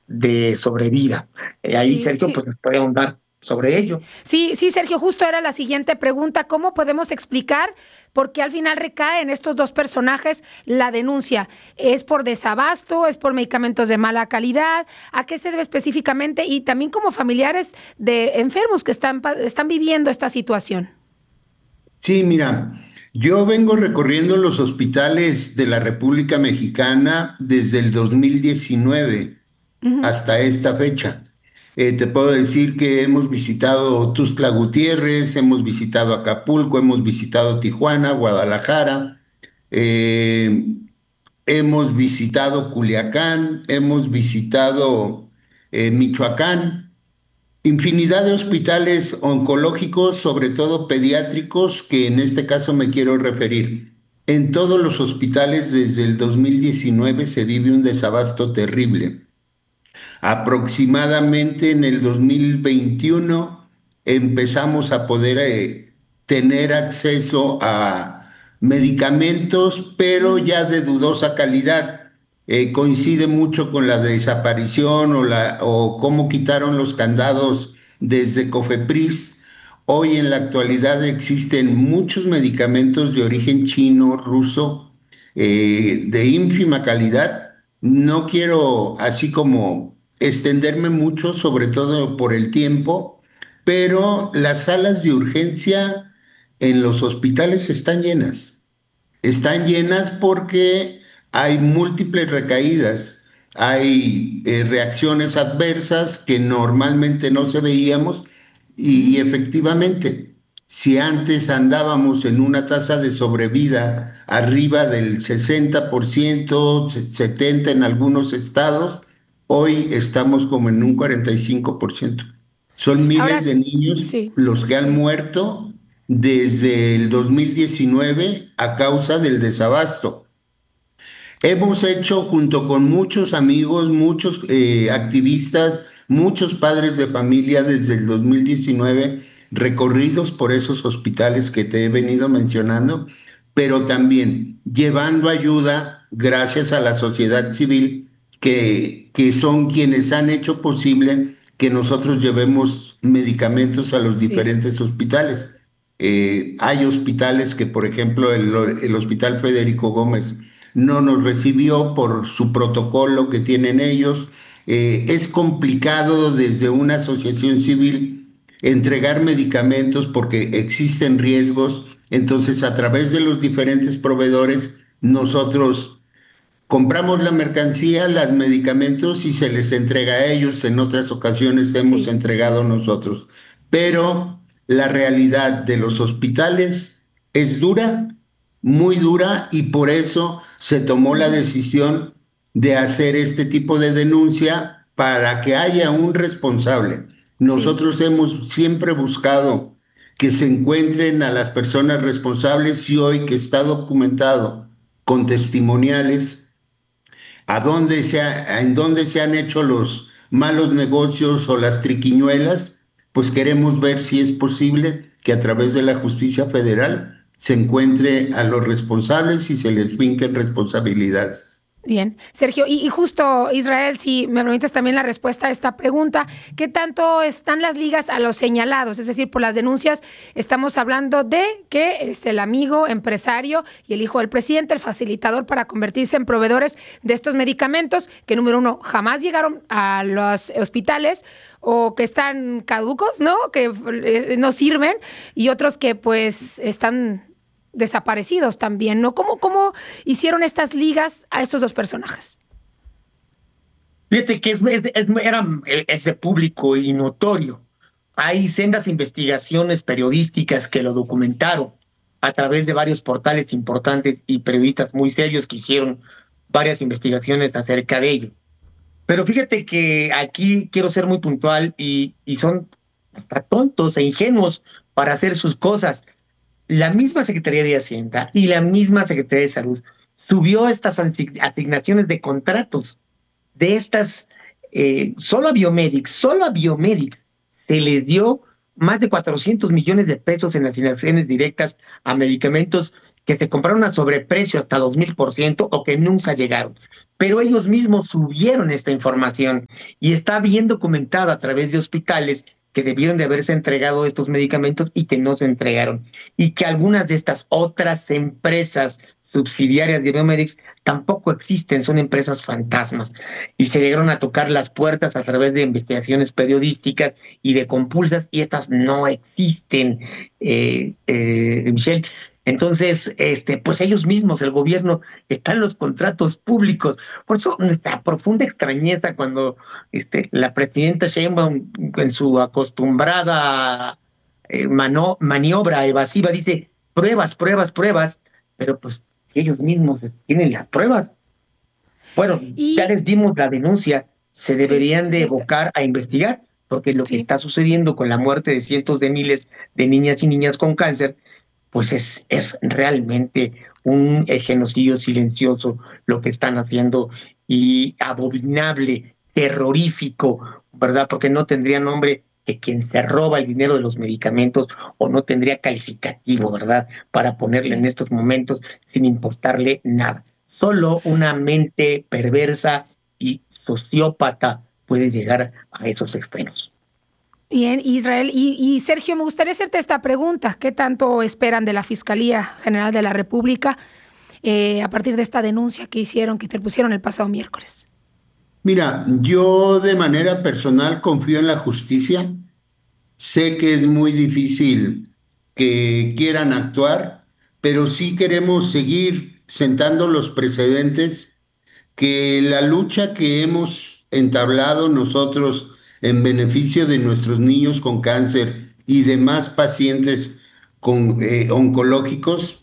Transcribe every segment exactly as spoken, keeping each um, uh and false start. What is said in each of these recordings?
de sobrevida. Eh, ahí Sí, Sergio sí. pues nos puede ahondar sobre Sí, ello. sí, sí, Sergio, justo era la siguiente pregunta. ¿Cómo podemos explicar por qué al final recae en estos dos personajes la denuncia? ¿Es por desabasto? ¿Es por medicamentos de mala calidad? ¿A qué se debe específicamente? Y también como familiares de enfermos que están, están viviendo esta situación. Sí, mira, yo vengo recorriendo los hospitales de la República Mexicana desde el dos mil diecinueve Ujú. hasta esta fecha. Eh, te puedo decir que hemos visitado Tuxtla Gutiérrez, hemos visitado Acapulco, hemos visitado Tijuana, Guadalajara, eh, hemos visitado Culiacán, hemos visitado eh, Michoacán. Infinidad de hospitales oncológicos, sobre todo pediátricos, que en este caso me quiero referir. En todos los hospitales desde el dos mil diecinueve se vive un desabasto terrible. Aproximadamente en el dos mil veintiuno empezamos a poder eh, tener acceso a medicamentos, pero ya de dudosa calidad. Eh, coincide mucho con la desaparición o, la, o cómo quitaron los candados desde Cofepris. Hoy en la actualidad existen muchos medicamentos de origen chino, ruso, eh, de ínfima calidad. No quiero así como extenderme mucho, sobre todo por el tiempo, pero las salas de urgencia en los hospitales están llenas. Están llenas porque hay múltiples recaídas, hay eh, reacciones adversas que normalmente no se veíamos y efectivamente, si antes andábamos en una tasa de sobrevida arriba del sesenta por ciento, se- setenta por ciento en algunos estados, hoy estamos como en un cuarenta y cinco por ciento. Son Ahora, miles de niños sí, los que han sí. muerto desde el dos mil diecinueve a causa del desabasto. Hemos hecho junto con muchos amigos, muchos eh, activistas, muchos padres de familia desde el dos mil diecinueve recorridos por esos hospitales que te he venido mencionando, pero también llevando ayuda gracias a la sociedad civil que, que son quienes han hecho posible que nosotros llevemos medicamentos a los Sí. diferentes hospitales. Eh, hay hospitales que, por ejemplo, el, el Hospital Federico Gómez no nos recibió por su protocolo que tienen ellos. Eh, es complicado desde una asociación civil entregar medicamentos porque existen riesgos. Entonces, a través de los diferentes proveedores, nosotros compramos la mercancía, los medicamentos y se les entrega a ellos. En otras ocasiones hemos Sí. entregado nosotros. Pero la realidad de los hospitales es dura, muy dura, y por eso se tomó la Ujú. decisión de hacer este tipo de denuncia para que haya un responsable. Sí. Nosotros hemos siempre buscado que se encuentren a las personas responsables y hoy que está documentado con testimoniales a dónde se ha- en dónde se han hecho los malos negocios o las triquiñuelas, pues queremos ver si es posible que a través de la justicia federal se encuentre a los responsables y se les vinquen responsabilidades. Bien, Sergio, y, y justo Israel, si me permites también la respuesta a esta pregunta, ¿qué tanto están las ligas a los señalados? Es decir, por las denuncias estamos hablando de que es el amigo empresario y el hijo del presidente, el facilitador para convertirse en proveedores de estos medicamentos que, número uno, jamás llegaron a los hospitales o que están caducos, ¿no? Que eh, no sirven, y otros que pues están desaparecidos también, ¿no? ¿Cómo, cómo hicieron estas ligas a estos dos personajes? Fíjate que es, es- es- era eh, ese público y notorio. Hay sendas investigaciones periodísticas que lo documentaron a través de varios portales importantes y periodistas muy serios que hicieron varias investigaciones acerca de ello. Pero fíjate que aquí quiero ser muy puntual y, y son hasta tontos e ingenuos para hacer sus cosas. La misma Secretaría de Hacienda y la misma Secretaría de Salud subió estas asign- asignaciones de contratos de estas, eh, solo a Biomedics, solo a Biomedics se les dio más de cuatrocientos millones de pesos en asignaciones directas a medicamentos que se compraron a sobreprecio hasta dos mil por ciento o que nunca llegaron. Pero ellos mismos subieron esta información y está bien documentada a través de hospitales que debieron de haberse entregado estos medicamentos y que no se entregaron. Y que algunas de estas otras empresas subsidiarias de Biomedics tampoco existen, son empresas fantasmas. Y se llegaron a tocar las puertas a través de investigaciones periodísticas y de compulsas, y estas no existen, eh, eh, Michelle. Entonces, este, pues ellos mismos, el gobierno, están en los contratos públicos. Por eso nuestra profunda extrañeza cuando este, la presidenta Sheinbaum, en su acostumbrada eh, mano, maniobra evasiva, dice pruebas, pruebas, pruebas, pero pues ellos mismos tienen las pruebas. Bueno, y... ya les dimos la denuncia, se deberían sí, de evocar a investigar, porque lo sí. que está sucediendo con la muerte de cientos de miles de niñas y niñas con cáncer, pues es, es realmente un genocidio silencioso lo que están haciendo, y abominable, terrorífico, ¿verdad? Porque no tendría nombre que quien se roba el dinero de los medicamentos, o no tendría calificativo, ¿verdad?, para ponerle en estos momentos sin importarle nada. Solo una mente perversa y sociópata puede llegar a esos extremos. Bien, Israel. Y, y Sergio, me gustaría hacerte esta pregunta. ¿Qué tanto esperan de la Fiscalía General de la República eh, a partir de esta denuncia que hicieron, que interpusieron el pasado miércoles? Mira, yo de manera personal confío en la justicia. Sé que es muy difícil que quieran actuar, pero sí queremos seguir sentando los precedentes, que la lucha que hemos entablado nosotros en beneficio de nuestros niños con cáncer y demás pacientes con, eh, oncológicos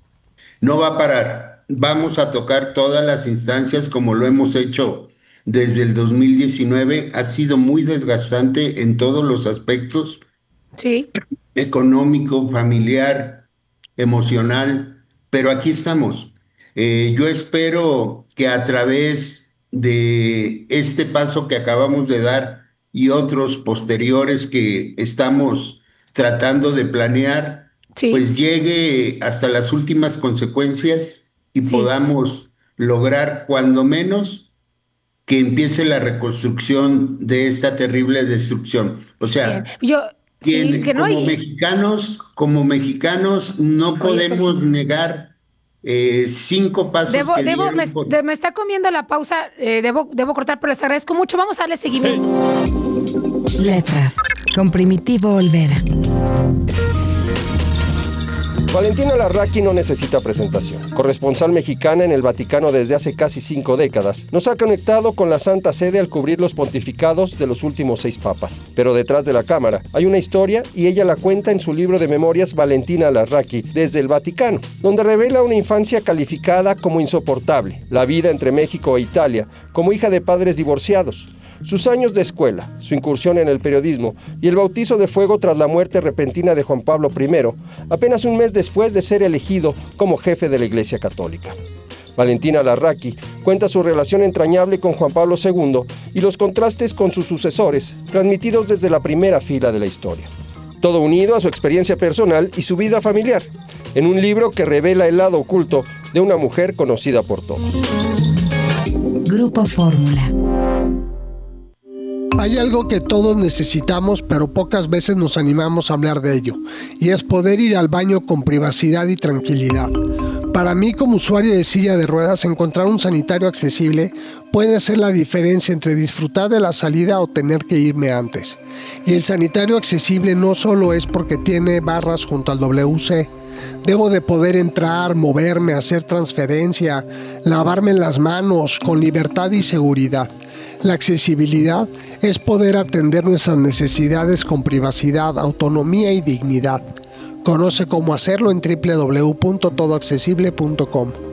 no va a parar. Vamos a tocar todas las instancias como lo hemos hecho desde el dos mil diecinueve. Ha sido muy desgastante en todos los aspectos. Sí. Económico, familiar, emocional, pero aquí estamos. Eh, yo espero que a través de este paso que acabamos de dar y otros posteriores que estamos tratando de planear, sí. pues llegue hasta las últimas consecuencias y sí. podamos lograr cuando menos que empiece la reconstrucción de esta terrible destrucción. O sea, Bien. yo quien, sí, que no como hay... mexicanos, como mexicanos no Oye, podemos Sergio. negar eh, cinco pasos debo, que debo, dieron me, por... de, me está comiendo la pausa, eh, debo, debo cortar, pero les agradezco mucho. Vamos a darle seguimiento. Letras, con Primitivo Olvera. Valentina Larraqui no necesita presentación. Corresponsal mexicana en el Vaticano desde hace casi cinco décadas, nos ha conectado con la Santa Sede al cubrir los pontificados de los últimos seis papas. Pero detrás de la cámara hay una historia, y ella la cuenta en su libro de memorias Valentina Larraqui desde el Vaticano, donde revela una infancia calificada como insoportable, la vida entre México e Italia, como hija de padres divorciados, sus años de escuela, su incursión en el periodismo y el bautizo de fuego tras la muerte repentina de Juan Pablo primero, apenas un mes después de ser elegido como jefe de la Iglesia Católica. Valentina Larraqui cuenta su relación entrañable con Juan Pablo segundo y los contrastes con sus sucesores, transmitidos desde la primera fila de la historia. Todo unido a su experiencia personal y su vida familiar, en un libro que revela el lado oculto de una mujer conocida por todos. Grupo Fórmula. Hay algo que todos necesitamos, pero pocas veces nos animamos a hablar de ello, y es poder ir al baño con privacidad y tranquilidad. Para mí, como usuario de silla de ruedas, encontrar un sanitario accesible puede ser la diferencia entre disfrutar de la salida o tener que irme antes. Y el sanitario accesible no solo es porque tiene barras junto al W C. Debo de poder entrar, moverme, hacer transferencia, lavarme las manos con libertad y seguridad. La accesibilidad es poder atender nuestras necesidades con privacidad, autonomía y dignidad. Conoce cómo hacerlo en doble u doble u doble u punto todo accesible punto com.